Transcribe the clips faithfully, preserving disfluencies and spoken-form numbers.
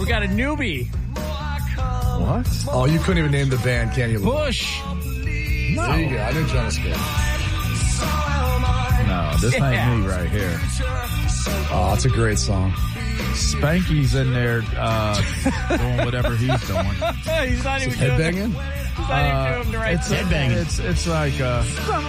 got a newbie. What? Oh, you couldn't even name the band, can you? Push. No. There you go. I didn't try to skip. No, this Yeah. ain't me right here. Oh, it's a great song. Spanky's in there uh, doing whatever he's doing. He's not even doing Headbanging? He's not even doing the right It's thing. It's it's like uh,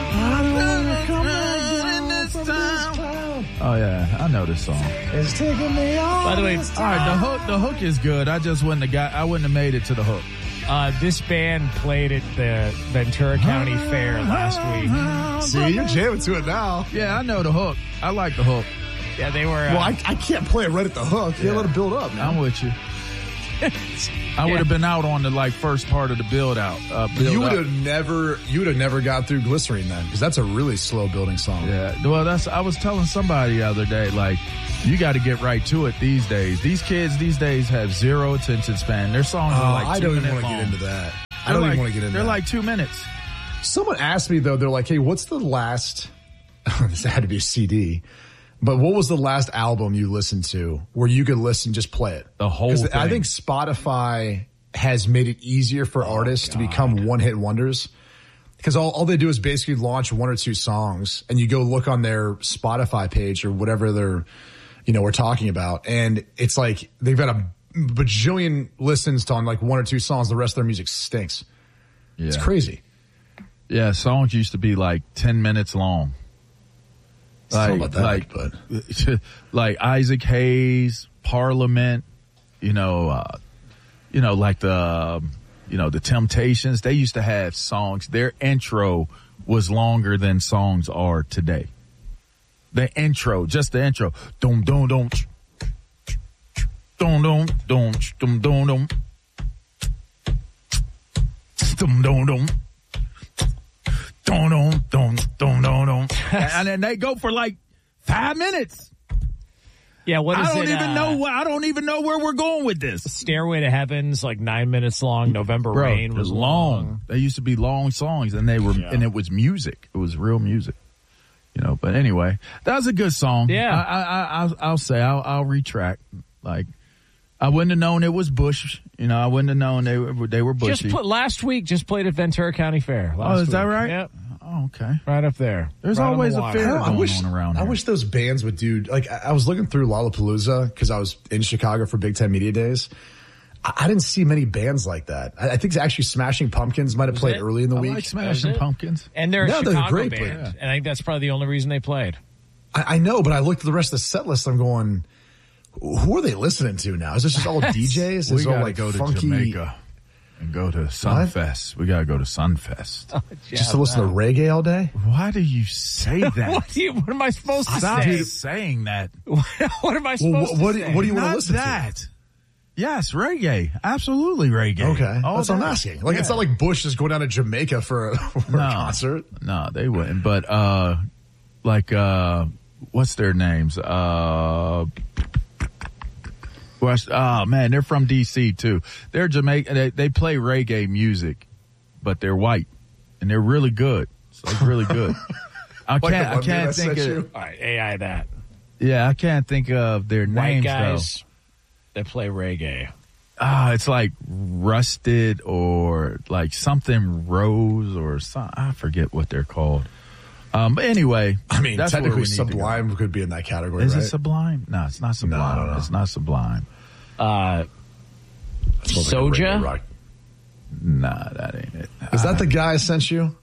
oh yeah, I know this song. It's taking me on. By the way, All right, the hook the hook is good. I just wouldn't have got I wouldn't have made it to the hook. uh, this band played at the Ventura County Fair last week. See, you're jamming to it now. Yeah, I know the hook. I like the hook. Yeah, they were. Uh, Well, I, I can't play it right at the hook. You Yeah. gotta let it build up, man. I'm with you. I would have been out on the like first part of the build out. Uh, build You would up. have never, you would have never got through Glycerine then, because that's a really slow building song. Yeah. Well, that's. I was telling somebody the other day, like, you got to get right to it these days. These kids these days have zero attention span. Their songs Oh, are like I two don't even minutes want to long. get into that. I They're don't like, even want to get into They're that. like two minutes. Someone asked me though, they're like, "Hey, what's the last?" This had to be a C D, but what was the last album you listened to where you could listen, just play it? The whole 'Cause thing. I think Spotify has made it easier for Oh, artists to become one-hit wonders. Because all, all they do is basically launch one or two songs, and you go look on their Spotify page or whatever they're, you know, we're talking about, and it's like they've got a bajillion listens to on like one or two songs. The rest of their music stinks. Yeah. It's crazy. Yeah, songs used to be like ten minutes long. Still about that, like, but like Isaac Hayes, Parliament, you know, uh, you know, like the, um, you know, the Temptations. They used to have songs. Their intro was longer than songs are today. The intro, just the intro, dum dum dum, dum dum dum, dum dum dum, dum dum dum. Dun, dun, dun, dun, dun, dun. And then they go for like five minutes. yeah, what is I don't it? even uh, know. wh- I don't even know where we're going with this. Stairway to Heaven's like nine minutes long. November Bro, Rain it was was long. They used to be long songs, and they were, Yeah. and it was music. It was real music. You know. But anyway, that was a good song. Yeah. I, I, I I'll, I'll say I'll, I'll retract. Like, I wouldn't have known it was Bush. You know, I wouldn't have known they were they were Bushy. Just put last week. Just played at Ventura County Fair. Last oh, is that week. right? Yep, Oh, okay. right up there. There's Right on the always a water. fair I going wish, on around I here. wish those bands would do, like, I I was looking through Lollapalooza because I was in Chicago for Big Ten Media Days. I, I didn't see many bands like that. I, I think actually Smashing Pumpkins might have played it? early in the I week. like Smashing Is it? Pumpkins. And they're a No, they're a Chicago great band. band. And I think that's probably the only reason they played. I, I know, but I looked at the rest of the set list. I'm going, who are they listening to now? Is this just all D Js? Is We it all gotta like go to funky? Jamaica and go to Sunfest. We gotta go to Sunfest. Just to listen to reggae all day? Why do you say that? What, do you, what am I supposed to Stop say? saying that. What am I supposed Well, to what, say? what do you want to Not listen that. Yes, reggae. Absolutely reggae. to? Okay, All that's what I'm day. asking. Like, it's Yeah. not like Bush is going down to Jamaica for a, for a concert. No, they wouldn't. But uh, like uh, what's their names? Uh, West, oh man, they're from D C too. They're Jamaican. They, they play reggae music, but they're white and they're really good. It's like really good. I Like the can't. I one can't that I think sent of. you? All right, A I that. Yeah, I can't think of their White names guys that play reggae. though. Ah, it's like Rusted or like something Rose or some. I forget what they're called. Um, but anyway, I mean, that's where technically we need to go. Sublime could be in that category, Is right? it Sublime? No, it's not Sublime. No, no, no. It's not Sublime. Uh, It's more like a reggae Soja? rock. Nah, that ain't it. Is that the guy I sent you?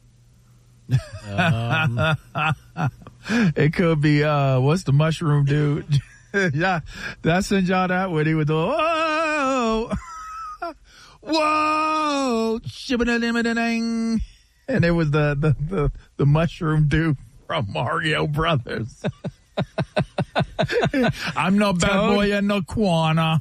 It could be, uh, what's the mushroom dude? Yeah, that sent y'all that when he was doing, whoa, whoa, shibba-da-dim-a-da-ding. And it was the, the, the, the mushroom dude from Mario Brothers. I'm no bad Toad? boy in the corner.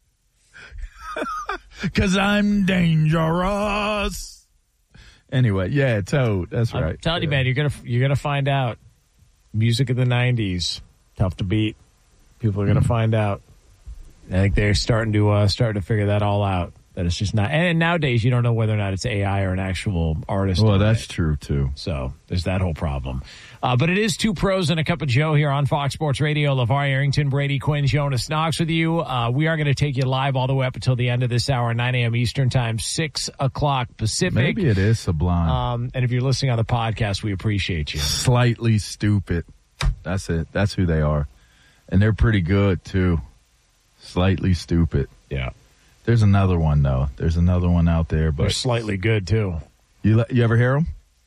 Cause I'm dangerous. Anyway, yeah, Toad. That's I'm right. telling you, Yeah. man, you're gonna you're gonna find out. Music of the nineties, tough to beat. People are gonna find out. I think they're starting to uh, starting to figure that all out. That it's just not. And nowadays, you don't know whether or not it's A I or an actual artist. Well, that's true, too. So there's that whole problem. Uh, but it is Two Pros and a Cup of Joe here on Fox Sports Radio. LeVar Arrington, Brady Quinn, Jonas Knox with you. Uh, we are going to take you live all the way up until the end of this hour, nine a.m. Eastern Time, six o'clock Pacific. Maybe it is Sublime. Um, and if you're listening on the podcast, we appreciate you. Slightly Stupid. That's it. That's who they are. And they're pretty good, too. Slightly Stupid. Yeah. There's another one, though. There's another one out there. But they're slightly good, too. You you ever hear them?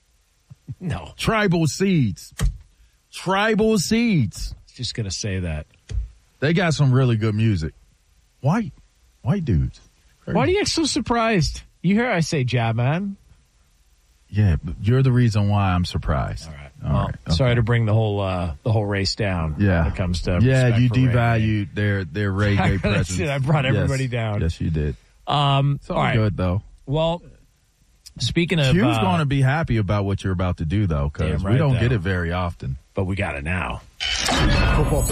No. Tribal Seeds. Tribal Seeds. Just going to say that. They got some really good music. White. White dudes. Crazy. Why do you get so surprised? You hear I say jab, man. Yeah, but you're the reason why I'm surprised. All right. All well, right. Okay. Sorry to bring the whole uh, the whole race down. Yeah. When it comes to yeah, you devalue devalued their their reggae presence. I brought everybody yes. down. Yes, you did. Um, it's all, all right. good though. Well, speaking of, Q's uh, going to be happy about what you're about to do though, because right, we don't though. get it very often. But we got it now. Football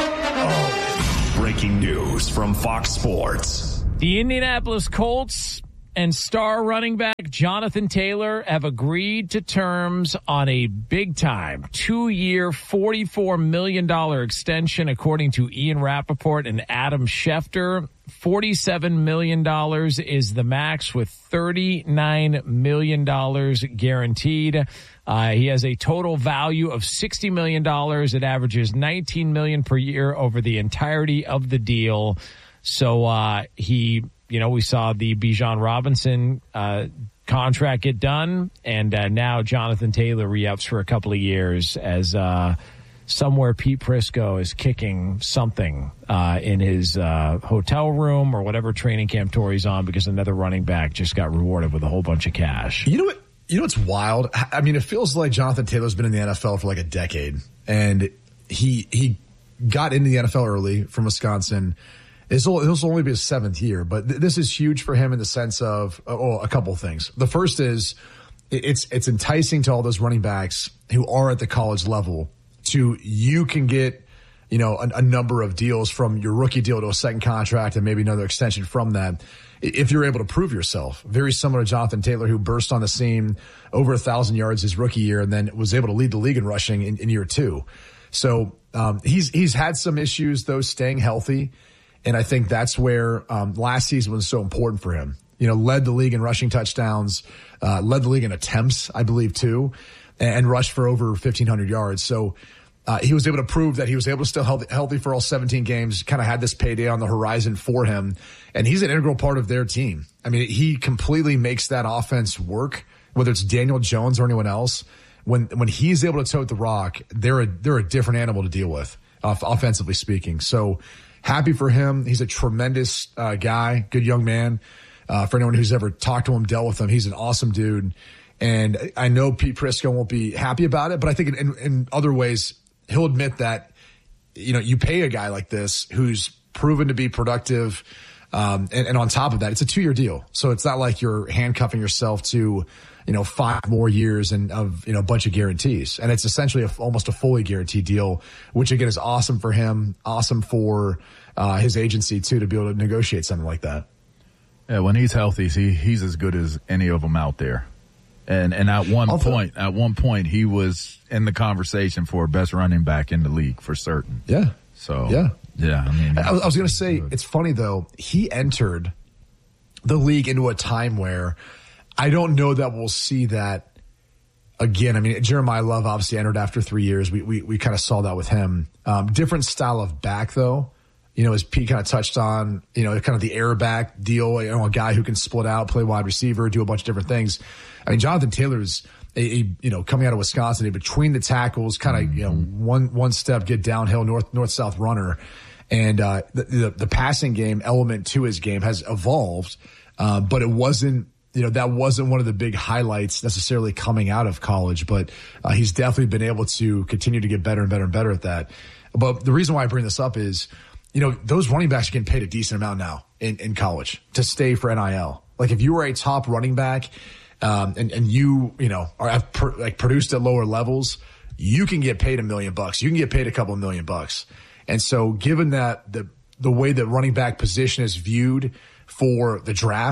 oh. Breaking news from Fox Sports. The Indianapolis Colts and star running back Jonathan Taylor have agreed to terms on a big-time two-year, forty-four million dollars extension, according to Ian Rappaport and Adam Schefter. forty-seven million dollars is the max, with thirty-nine million dollars guaranteed. Uh, he has a total value of sixty million dollars. It averages nineteen million dollars per year over the entirety of the deal. So uh, he... You know, we saw the Bijan Robinson uh, contract get done, and uh, now Jonathan Taylor re-ups for a couple of years as uh, somewhere Pete Prisco is kicking something uh, in his uh, hotel room or whatever training camp tour he's on, because another running back just got rewarded with a whole bunch of cash. You know what? You know what's wild? I mean, it feels like Jonathan Taylor's been in the N F L for like a decade, and he he got into the N F L early from Wisconsin. This will only be his seventh year, but th- this is huge for him in the sense of oh, a couple of things. The first is it's it's enticing to all those running backs who are at the college level to you can get you know a, a number of deals from your rookie deal to a second contract and maybe another extension from that if you're able to prove yourself. Very similar to Jonathan Taylor, who burst on the scene over a thousand yards his rookie year and then was able to lead the league in rushing in, in year two. So um, he's he's had some issues though staying healthy. And I think that's where um, last season was so important for him. You know, led the league in rushing touchdowns, uh, led the league in attempts, I believe, too, and, and rushed for over fifteen hundred yards. So uh, he was able to prove that he was able to still healthy, healthy for all seventeen games, kind of had this payday on the horizon for him. And he's an integral part of their team. I mean, he completely makes that offense work, whether it's Daniel Jones or anyone else. When when he's able to tote the rock, they're a, they're a different animal to deal with, uh, offensively speaking. So happy for him. He's a tremendous uh, guy, good young man. Uh, for anyone who's ever talked to him, dealt with him, he's an awesome dude. And I know Pete Prisco won't be happy about it, but I think in, in other ways, he'll admit that, you know, you pay a guy like this who's proven to be productive. Um, and, and on top of that, it's a two year deal. So it's not like you're handcuffing yourself to, you know, five more years and of, you know, a bunch of guarantees. And it's essentially a, almost a fully guaranteed deal, which again is awesome for him, awesome for uh, his agency too, to be able to negotiate something like that. Yeah, when he's healthy, he, he's as good as any of them out there. And and at one Although, point, at one point, he was in the conversation for best running back in the league for certain. Yeah. So yeah, yeah. I mean, I was, I was going to say good. It's funny though. He entered the league into a time where I don't know that we'll see that again. I mean, Jeremiah Love obviously entered after three years. We we we kind of saw that with him. Um, different style of back though. You know, as Pete kind of touched on, you know, kind of the air back deal, you know, a guy who can split out, play wide receiver, do a bunch of different things. I mean, Jonathan Taylor's, a, a you know, coming out of Wisconsin, a between the tackles, kind of, mm-hmm. you know, one, one step, get downhill, north, north, south runner. And, uh, the, the, the passing game element to his game has evolved. Uh, but it wasn't, you know, that wasn't one of the big highlights necessarily coming out of college, but, uh, he's definitely been able to continue to get better and better and better at that. But the reason why I bring this up is, you know, those running backs are getting paid a decent amount now in, in college to stay for N I L. Like if you were a top running back, um, and, and you, you know, are have per, like produced at lower levels, you can get paid a million bucks. You can get paid a couple of million bucks. And so given that the, the way that running back position is viewed for the draft,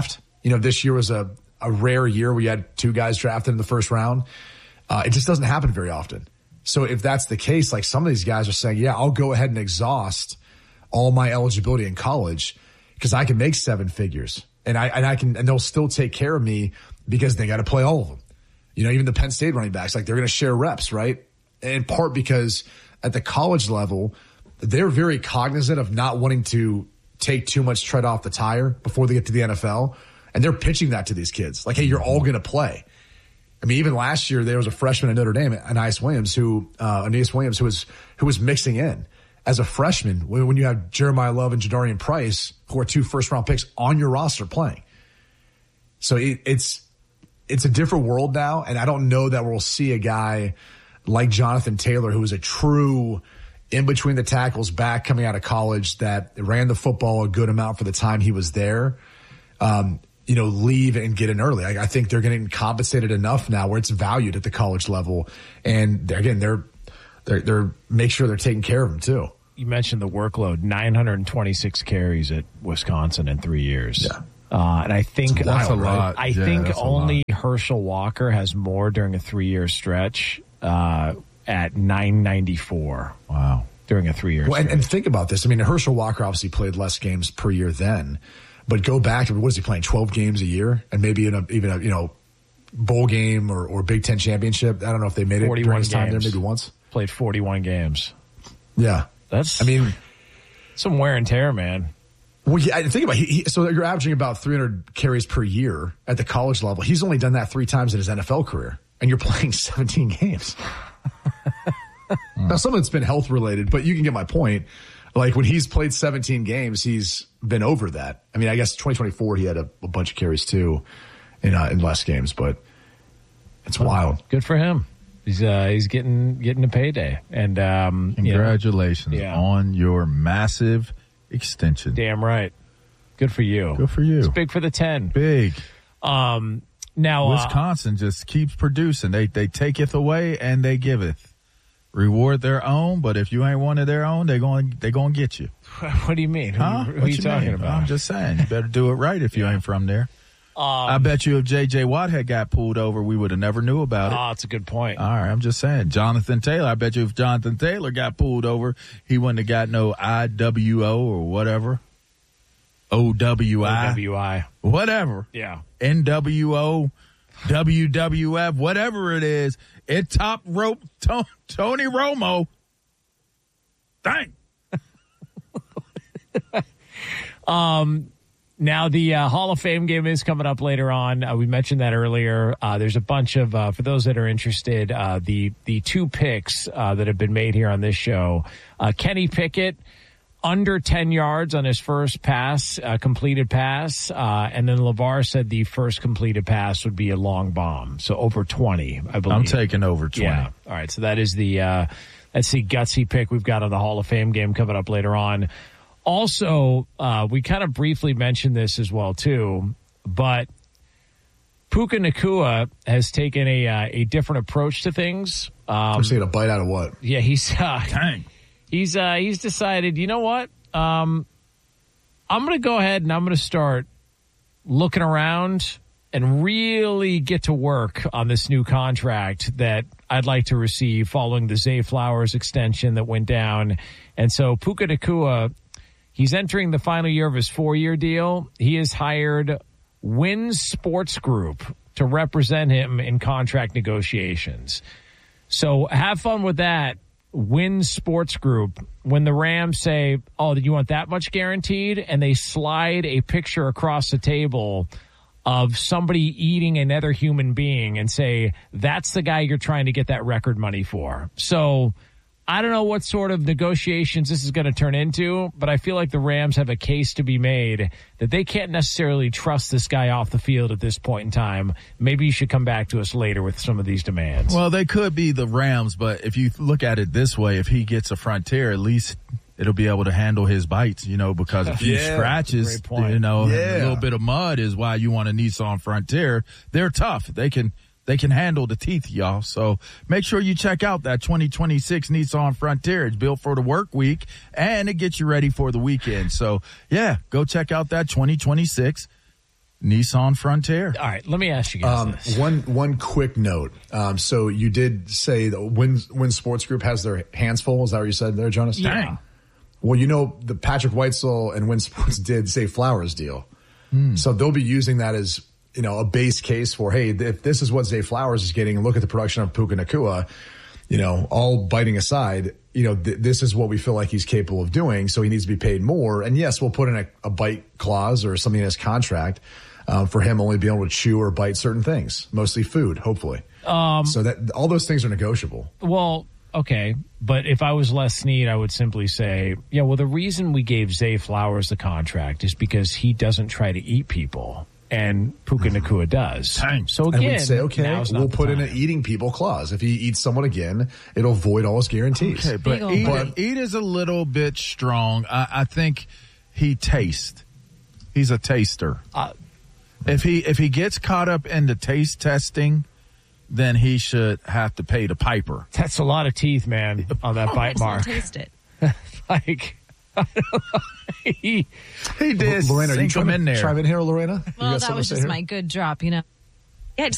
You know, this year was a, a rare year where you had two guys drafted in the first round. Uh, it just doesn't happen very often. So if that's the case, like some of these guys are saying, yeah, I'll go ahead and exhaust all my eligibility in college because I can make seven figures and I, and I can, and they'll still take care of me because they got to play all of them. You know, even the Penn State running backs, like they're going to share reps, right? In part because at the college level, they're very cognizant of not wanting to take too much tread off the tire before they get to the N F L. And they're pitching that to these kids. Like, hey, you're all going to play. I mean, even last year, there was a freshman at Notre Dame, Aeneas Williams, who, uh, Aeneas Williams, who was, who was mixing in as a freshman when, when you have Jeremiah Love and Jadarian Price, who are two first round picks on your roster playing. So it, it's, it's a different world now. And I don't know that we'll see a guy like Jonathan Taylor, who was a true in between the tackles back coming out of college that ran the football a good amount for the time he was there. Um, you know, leave and get in early. I, I think they're getting compensated enough now where it's valued at the college level. And they're, again, they're, they're, they're make sure they're taking care of them too. You mentioned the workload, nine hundred twenty-six carries at Wisconsin in three years. Yeah. Uh, and I think that's wild, a lot. I yeah, think only Herschel Walker has more during a three-year stretch uh, at nine ninety-four. Wow. During a three-year well, stretch. And, and think about this. I mean, Herschel Walker obviously played less games per year then. But go back to, what is he playing, twelve games a year? And maybe in a, even a, you know, bowl game or, or Big Ten championship. I don't know if they made it during his time there, maybe once. Played forty-one games. Yeah. That's, I mean, some wear and tear, man. Well, yeah, think about it. He, he, so you're averaging about three hundred carries per year at the college level. He's only done that three times in his N F L career. And you're playing seventeen games. Now, some of it's been health related, but you can get my point. Like when he's played seventeen games, he's been over that. I mean, I guess twenty twenty-four he had a, a bunch of carries too in uh, in less games, but it's well, wild. Good for him. He's uh, he's getting getting a payday, and um, congratulations you know, yeah. on your massive extension. Damn right. Good for you. Good for you. It's big for the ten. Big. Um, now Wisconsin uh, just keeps producing. They they taketh away and they giveth. Reward their own, but if you ain't one of their own, they're going they going to get you. What do you mean? Huh? Who, who what are you, you talking mean? about? I'm just saying, you better do it right if you yeah. ain't from there. Um, I bet you if J J Watt had got pulled over, we would have never knew about it. Oh, that's a good point. All right, I'm just saying. Jonathan Taylor, I bet you if Jonathan Taylor got pulled over, he wouldn't have got no I W O or whatever. O W I. O W I. Whatever. Yeah. N W O, W W F, whatever it is. It top rope to- Tony Romo. Dang. um, now the uh, Hall of Fame game is coming up later on. Uh, we mentioned that earlier. Uh, there's a bunch of, uh, for those that are interested, uh, the, the two picks uh, that have been made here on this show. Uh, Kenny Pickett, under ten yards on his first pass, uh, completed pass. Uh, and then LeVar said the first completed pass would be a long bomb. So over twenty, I believe. I'm taking over twenty. Yeah. All right. So that is the, uh, that's the gutsy pick we've got on the Hall of Fame game coming up later on. Also, uh, we kind of briefly mentioned this as well, too, but Puka Nacua has taken a, uh, a different approach to things. Um, I'm saying a bite out of what? Yeah, he's, uh, Dang. He's uh, he's decided, you know what? Um, I'm going to go ahead and I'm going to start looking around and really get to work on this new contract that I'd like to receive following the Zay Flowers extension that went down. And so Puka Nacua, he's entering the final year of his four-year deal. He has hired Wynn Sports Group to represent him in contract negotiations. So have fun with that. Wynn Sports Group, when the Rams say, oh, do you want that much guaranteed? And they slide a picture across the table of somebody eating another human being and say, that's the guy you're trying to get that record money for. So I don't know what sort of negotiations this is going to turn into, but I feel like the Rams have a case to be made that they can't necessarily trust this guy off the field at this point in time. Maybe you should come back to us later with some of these demands. Well, they could be the Rams, but if you look at it this way, if he gets a Frontier, at least it'll be able to handle his bites, you know, because a few yeah, scratches, you know, yeah. a little bit of mud is why you want a Nissan Frontier. They're tough. They can They can handle the teeth, y'all. So make sure you check out that twenty twenty-six Nissan Frontier. It's built for the work week, and it gets you ready for the weekend. So, yeah, go check out that twenty twenty-six Nissan Frontier. All right, let me ask you guys Um, this. one one quick note. Um, so you did say that Win Win Sports Group has their hands full. Is that what you said there, Jonas? Yeah. Dang. Well, you know, the Patrick Weitzel and Win Sports did Zay Flowers deal. Mm. So they'll be using that as, you know, a base case for, hey, if this is what Zay Flowers is getting, and look at the production of Puka Nacua, you know, all biting aside, you know, th- this is what we feel like he's capable of doing. So he needs to be paid more. And yes, we'll put in a, a bite clause or something in his contract um, for him only being able to chew or bite certain things, mostly food, hopefully. Um, so that all those things are negotiable. Well, okay, but if I was Les Snead, I would simply say, yeah, well, the reason we gave Zay Flowers the contract is because he doesn't try to eat people, and Puka Nacua does. Dang. So And again, we'd say, okay, now's not we'll the put in time. an eating people clause. If he eats someone again, it'll void all his guarantees. Okay, but Big ol' eat, buddy. eat is a little bit strong. I, I think he tastes. He's a taster. Uh, if he if he gets caught up into taste testing, then he should have to pay the piper. That's a lot of teeth, man, on that bite Just wanna mark. taste it. Like, I don't know. he, He did Lorena, are you sink trying him in to there. chime in here, Lorena? You got Well, that something was to say just here? my good drop, you know. Yeah, just